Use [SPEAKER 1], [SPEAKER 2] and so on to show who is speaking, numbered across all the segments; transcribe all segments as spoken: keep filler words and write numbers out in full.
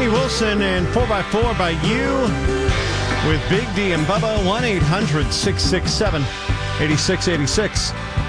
[SPEAKER 1] Danny Wilson and four by four by you with Big D and Bubba. one eight hundred six six seven eight six eight six.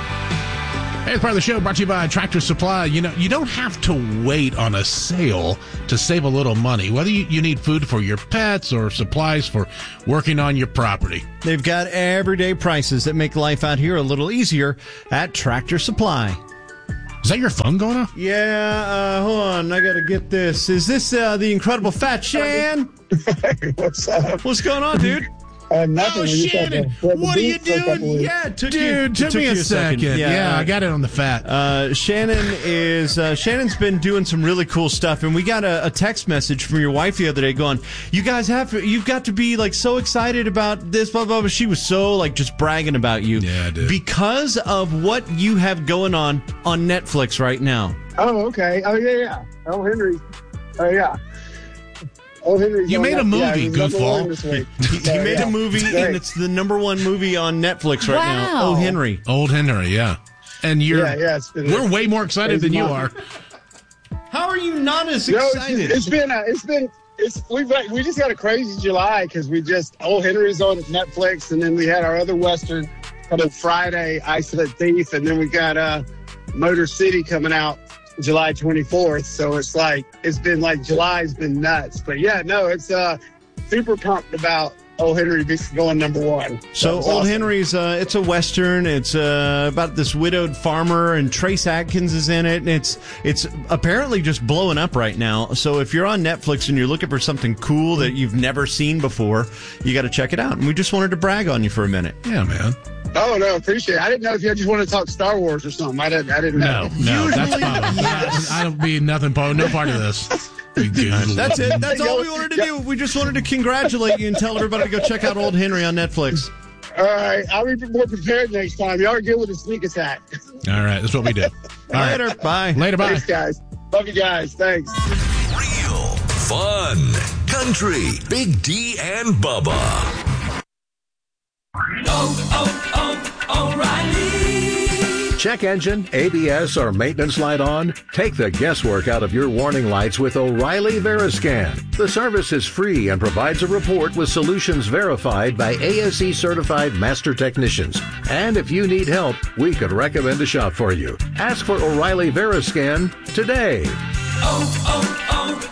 [SPEAKER 2] Hey, it's part of the show brought to you by Tractor Supply. You know, you don't have to wait on a sale to save a little money, whether you, you need food for your pets or supplies for working on your property.
[SPEAKER 1] They've got everyday prices that make life out here a little easier at Tractor Supply.
[SPEAKER 2] Is that your phone going off?
[SPEAKER 1] Yeah, uh, hold on. I got to get this. Is this uh, the Incredible Fat Shan?
[SPEAKER 3] What's up?
[SPEAKER 1] What's going on, dude?
[SPEAKER 3] Uh, nothing.
[SPEAKER 2] Oh, Shannon, what are you doing?
[SPEAKER 1] Yeah, it took
[SPEAKER 2] Dude,
[SPEAKER 1] you, it
[SPEAKER 2] took,
[SPEAKER 1] took
[SPEAKER 2] me
[SPEAKER 1] you
[SPEAKER 2] a second. second. Yeah, yeah uh, I got it on the fat.
[SPEAKER 1] Uh, Shannon is uh, Shannon's been doing some really cool stuff, and we got a, a text message from your wife the other day going, "You guys have to, you've got to be like so excited about this." Blah blah blah. She was so like just bragging about you,
[SPEAKER 2] yeah, I did.
[SPEAKER 1] because of what you have going on on Netflix right now.
[SPEAKER 3] Oh, okay. Oh yeah, yeah. Oh, Henry. Oh yeah. Oh, Henry's
[SPEAKER 2] you made
[SPEAKER 3] up.
[SPEAKER 2] a movie,
[SPEAKER 3] yeah,
[SPEAKER 2] goofball.
[SPEAKER 1] He
[SPEAKER 3] so,
[SPEAKER 1] made
[SPEAKER 3] yeah.
[SPEAKER 1] a movie,
[SPEAKER 3] it's
[SPEAKER 1] and it's the number one movie on Netflix right
[SPEAKER 4] wow.
[SPEAKER 1] now. Oh, Henry.
[SPEAKER 2] Old Henry, yeah. And you're,
[SPEAKER 3] yeah, yeah, it's been,
[SPEAKER 2] we're way more excited than you are.
[SPEAKER 1] How are you not as
[SPEAKER 3] no,
[SPEAKER 1] excited?
[SPEAKER 3] It's, it's been, a, it's been, it's we we just got a crazy July because we just Old Henry's on Netflix, and then we had our other Western called Friday, Isolate Thief, and then we got uh, Motor City coming out July twenty-fourth. So it's like, it's been like July's been nuts. But yeah, no, it's uh super pumped about Old Henry going number one.
[SPEAKER 1] So Old
[SPEAKER 3] awesome.
[SPEAKER 1] Henry's, uh, it's a Western. It's uh, about this widowed farmer, and Trace Adkins is in it. And it's it's apparently just blowing up right now. So if you're on Netflix and you're looking for something cool that you've never seen before, you got to check it out. And we just wanted to brag on you for a minute.
[SPEAKER 2] Yeah, man.
[SPEAKER 3] Oh, no, appreciate it. I didn't know if you just wanted to talk Star Wars or something. I didn't, I didn't know.
[SPEAKER 2] No, no, that's fine. I, I don't be nothing, no part of this.
[SPEAKER 1] That's it. That's all we wanted to do. We just wanted to congratulate you and tell everybody to go check out Old Henry on Netflix.
[SPEAKER 3] All right. I'll be more prepared next time. Y'all are good with a sneak attack.
[SPEAKER 2] All right. That's what we do. All
[SPEAKER 1] Later.
[SPEAKER 2] Right.
[SPEAKER 1] Bye.
[SPEAKER 2] Later. Bye.
[SPEAKER 3] Thanks, guys. Love you guys. Thanks.
[SPEAKER 5] Real fun. Country. Big D and Bubba.
[SPEAKER 6] Oh, oh, oh, O'Reilly.
[SPEAKER 7] Check engine, A B S, or maintenance light on? Take the guesswork out of your warning lights with O'Reilly Veriscan. The service is free and provides a report with solutions verified by A S E certified master technicians. And if you need help, we could recommend a shop for you. Ask for O'Reilly Veriscan today.
[SPEAKER 6] Oh,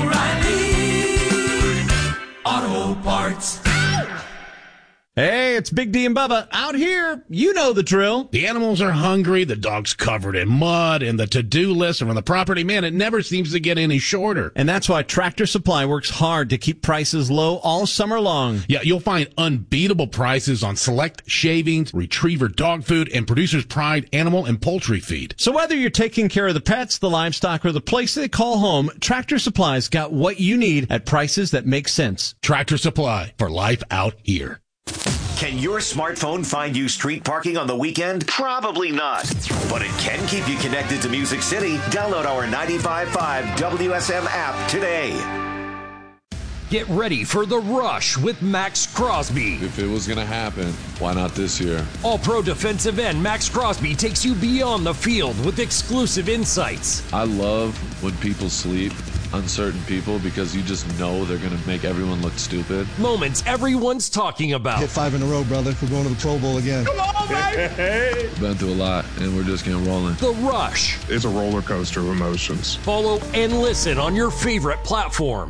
[SPEAKER 6] oh, oh, O'Reilly Auto Parts.
[SPEAKER 1] Hey, it's Big D and Bubba out here. You know the drill.
[SPEAKER 2] The animals are hungry, the dog's covered in mud, and the to-do list around the property, man, it never seems to get any shorter.
[SPEAKER 1] And that's why Tractor Supply works hard to keep prices low all summer long.
[SPEAKER 2] Yeah, you'll find unbeatable prices on select shavings, retriever dog food, and Producer's Pride animal and poultry feed.
[SPEAKER 1] So whether you're taking care of the pets, the livestock, or the place they call home, Tractor Supply's got what you need at prices that make sense.
[SPEAKER 2] Tractor Supply, for life out here.
[SPEAKER 8] Can your smartphone find you street parking on the weekend? Probably not. But it can keep you connected to Music City. Download our ninety-five point five W S M app today.
[SPEAKER 9] Get ready for The Rush with Max Crosby.
[SPEAKER 10] If it was going to happen, why not this year?
[SPEAKER 9] All-pro defensive end Max Crosby takes you beyond the field with exclusive insights.
[SPEAKER 10] I love when people sleep, uncertain people, because you just know they're going to make everyone look stupid.
[SPEAKER 9] Moments everyone's talking about.
[SPEAKER 11] Hit five in a row, brother. We're going to the Pro Bowl again.
[SPEAKER 9] Come on, baby!
[SPEAKER 10] Been through a lot, and we're just getting rolling.
[SPEAKER 9] The Rush.
[SPEAKER 12] It's a roller coaster of emotions.
[SPEAKER 9] Follow and listen on your favorite platform.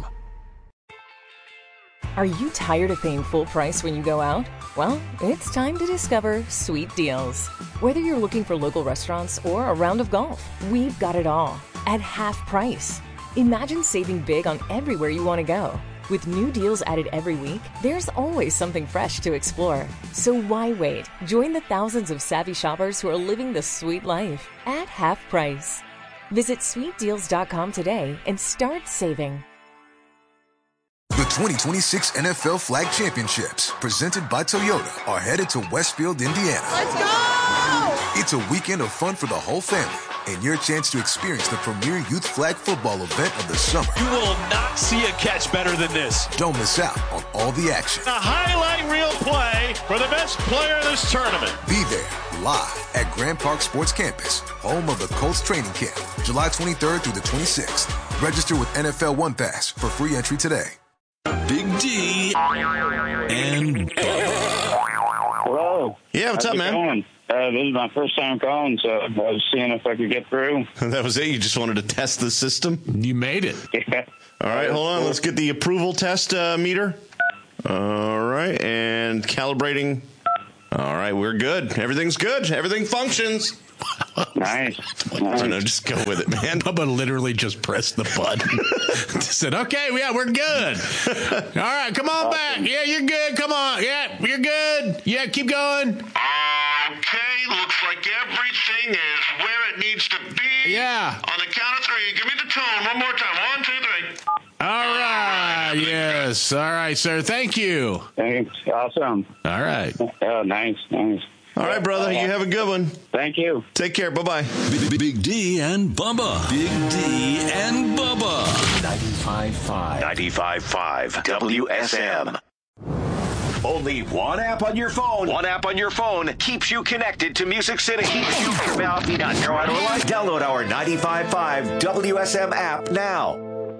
[SPEAKER 13] Are you tired of paying full price when you go out? Well, it's time to discover Sweet Deals. Whether you're looking for local restaurants or a round of golf, we've got it all at half price. Imagine saving big on everywhere you want to go. With new deals added every week, there's always something fresh to explore. So why wait? Join the thousands of savvy shoppers who are living the sweet life at half price. Visit sweet deals dot com today and start saving.
[SPEAKER 14] The twenty twenty-six N F L Flag Championships, presented by Toyota, are headed to Westfield, Indiana.
[SPEAKER 15] Let's go!
[SPEAKER 14] It's a weekend of fun for the whole family, and your chance to experience the premier youth flag football event of the summer.
[SPEAKER 16] You will not see a catch better than this.
[SPEAKER 14] Don't miss out on all the action.
[SPEAKER 16] A highlight reel play for the best player of this tournament.
[SPEAKER 14] Be there, live at Grand Park Sports Campus, home of the Colts training camp, July twenty-third through the twenty-sixth. Register with N F L One Pass for free entry today.
[SPEAKER 5] Big D and
[SPEAKER 4] Hello.
[SPEAKER 1] Yeah, what's
[SPEAKER 4] How's
[SPEAKER 1] up,
[SPEAKER 4] it
[SPEAKER 1] man?
[SPEAKER 4] Going? Uh, this is my first time calling, so I was seeing if I could get through.
[SPEAKER 1] That was it? You just wanted to test the system?
[SPEAKER 2] You made it.
[SPEAKER 4] Yeah.
[SPEAKER 1] All right, hold on. Let's get the approval test uh, meter. All right, and calibrating. All right, we're good. Everything's good. Everything functions.
[SPEAKER 4] Nice.
[SPEAKER 1] I don't know, just go with it, man.
[SPEAKER 2] Bubba literally just pressed the button. Said, okay, yeah, we're good. All right, come on back. Yeah, you're good. Come on. Yeah, you're good. Yeah, keep going.
[SPEAKER 15] Okay, looks like everything is where it needs to be.
[SPEAKER 2] Yeah.
[SPEAKER 15] On the count of three, give me the tone one more time. One, two, three.
[SPEAKER 2] All right. Yes. All right, sir. Thank you.
[SPEAKER 4] Thanks. Awesome.
[SPEAKER 2] All right.
[SPEAKER 4] Oh, nice, nice.
[SPEAKER 1] All right, brother. You have a good one.
[SPEAKER 4] Thank you.
[SPEAKER 1] Take care. Bye-bye.
[SPEAKER 5] Big, Big D and Bubba. Big D and Bubba.
[SPEAKER 8] ninety-five point five. ninety-five point five W S M. Only one app on your phone. One app on your phone keeps you connected to Music City. Keeps you Download our ninety-five point five W S M app now.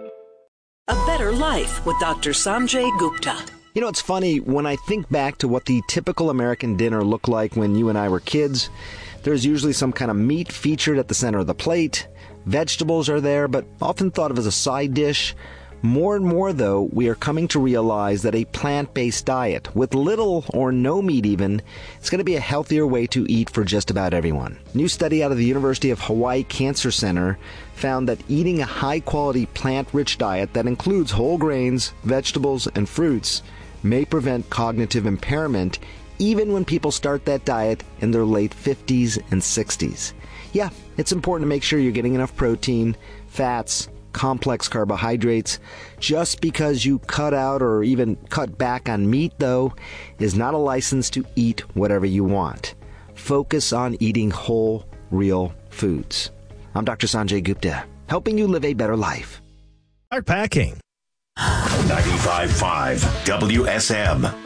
[SPEAKER 17] A Better Life with Doctor Sanjay Gupta.
[SPEAKER 18] You know, it's funny, when I think back to what the typical American dinner looked like when you and I were kids, there's usually some kind of meat featured at the center of the plate. Vegetables are there, but often thought of as a side dish. More and more, though, we are coming to realize that a plant-based diet, with little or no meat even, is going to be a healthier way to eat for just about everyone. A new study out of the University of Hawaii Cancer Center found that eating a high-quality plant-rich diet that includes whole grains, vegetables, and fruits may prevent cognitive impairment even when people start that diet in their late fifties and sixties. Yeah, it's important to make sure you're getting enough protein, fats, complex carbohydrates. Just because you cut out or even cut back on meat, though, is not a license to eat whatever you want. Focus on eating whole, real foods. I'm Doctor Sanjay Gupta, helping you live a better life.
[SPEAKER 19] Start packing.
[SPEAKER 8] ninety-five point five W S M.